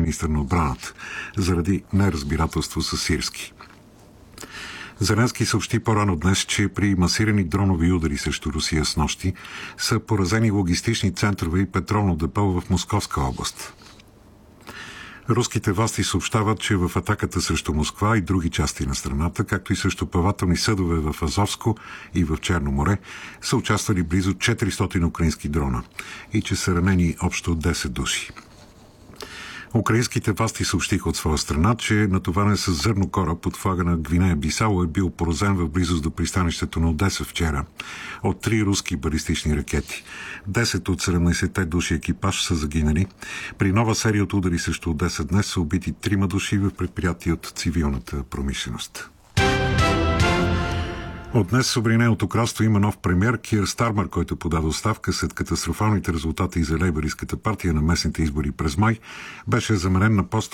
министър на отбраната, заради неразбирателство с Сирски. Зеленски съобщи по-рано днес, че при масирани дронови удари срещу Русия с нощи са поразени логистични центрове и петролно депо в Московска област. Руските власти съобщават, че в атаката срещу Москва и други части на страната, както и срещу плавателни съдове в Азовско и в Черно море, са участвали близо 400 украински дрона и че са ранени общо 10 души. Украинските власти съобщиха от своя страна, че натоварен с зърно кораб под флага на Гвинея Бисао е бил поразен в близост до пристанището на Одеса вчера от 3 руски балистични ракети. 10 от 17-те души екипаж са загинали. При нова серия от удари срещу Одеса днес са убити 3 души в предприятия от цивилната промишленост. От днес в Обединеното кралство има нов премиер Кир Стармър, който подаде оставка след катастрофалните резултати за лейбористската партия на местните избори през май. Беше заменен на поста